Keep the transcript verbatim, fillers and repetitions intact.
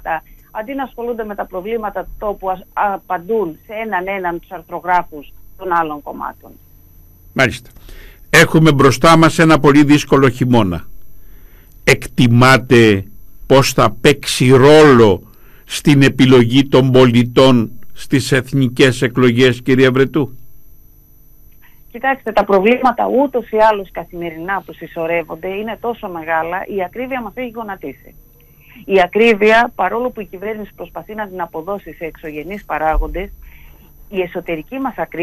προβλήματα, αντί να ασχολούνται με τα προβλήματα του τόπου, απαντούν σε έναν έναν τους αρθρογράφους των άλλων κομμάτων. Μάλιστα. Έχουμε μπροστά μας ένα πολύ δύσκολο χειμώνα. Εκτιμάτε πώς θα παίξει ρόλο στην επιλογή των πολιτών στις εθνικές εκλογές, κυρία Βρετού? Κοιτάξτε, τα προβλήματα ούτως ή άλλως καθημερινά που συσσωρεύονται είναι τόσο μεγάλα, η ακρίβεια μας έχει γονατίσει. Η ακρίβεια, παρόλο που η κυβέρνηση προσπαθεί να την αποδώσει σε εξωγενείς παράγοντες, η εσωτερική μας ακρίβεια